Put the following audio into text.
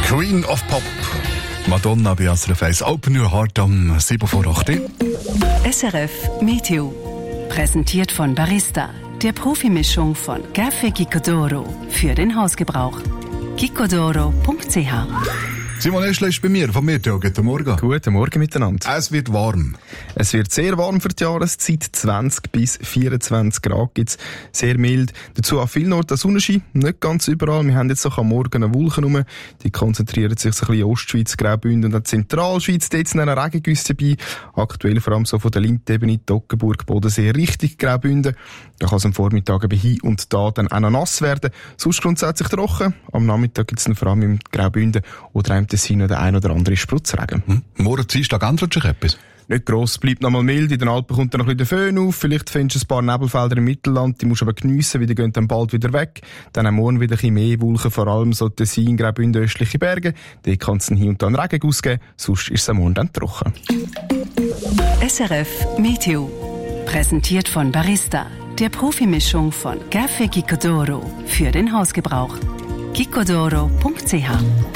Queen of Pop. Madonna bei SRF 1 Open Your Heart am 7 vor 8. SRF Meteo. Präsentiert von Barista, der Profimischung von Café Gicodoro für den Hausgebrauch. gicodoro.ch. Simon Eschle ist bei mir, von Meteo. Guten Morgen. Guten Morgen miteinander. Es wird warm. Es wird sehr warm für die Jahreszeit. 20 bis 24 Grad gibt's. Sehr mild. Dazu an vielen Orten Sonnenschein. Nicht ganz überall. Wir haben jetzt auch am Morgen eine Wolke rum. Die konzentrieren sich so ein bisschen in Ostschweiz, Graubünden und Zentralschweiz. Dort sind eine Regengüsse dabei. Aktuell vor allem so von der Lindebene, Toggenburg, Bodensee, Richtung Graubünden. Da kann es am Vormittag eben hier und da dann auch noch nass werden. Sonst grundsätzlich trocken. Am Nachmittag gibt's dann vor allem im Graubünden oder im Tessin der ein oder andere Spritzregen. Morgen Dienstag ändert sich etwas? Nicht gross, bleibt noch mal mild. In den Alpen kommt dann noch ein bisschen der Föhn auf. Vielleicht findest du ein paar Nebelfelder im Mittelland. Die musst du aber geniessen, weil die gehen dann bald wieder weg. Dann am Morgen wieder ein bisschen mehr Wolken, vor allem so Tessin, Graubünden, östliche Berge. Dort kann es dann hier und da einen Regen ausgeben. Sonst ist es am Morgen dann trocken. SRF Meteo. Präsentiert von Barista, der Profimischung von Café Gicodoro für den Hausgebrauch. gicodoro.ch.